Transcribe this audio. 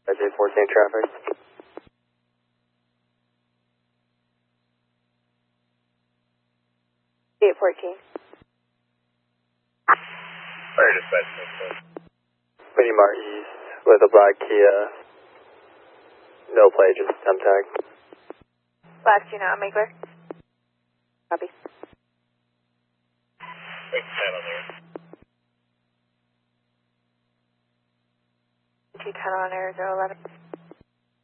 J14 traffic. J14. Fire dispatch. Mini Mart East with a black Kia. No plate, just temp tag. Last you know, make clear. Copy. Wait, channel there. T10 on air 011.